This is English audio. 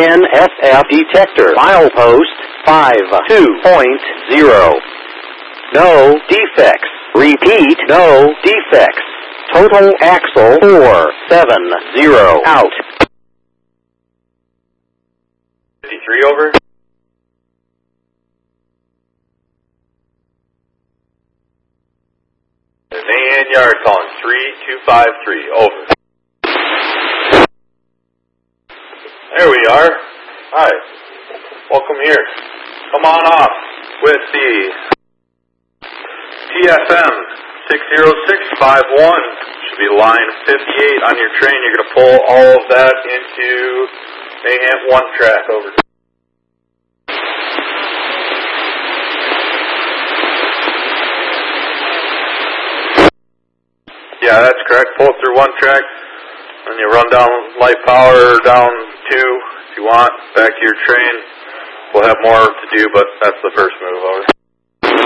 NSF detector. Milepost 52.0. No defects. Repeat, no defects. Total axle 470 out. 53 over. And yard calling 3253 over. There we are. Hi. Welcome here. Come on off with the TFM 60651. Should be line 58 on your train. You're going to pull all of that into Mayhem 1 track over. Yeah, that's correct. Pull it through 1 track, and you run down light power down 2 if you want, back to your train. We'll have more to do, but that's the first move over.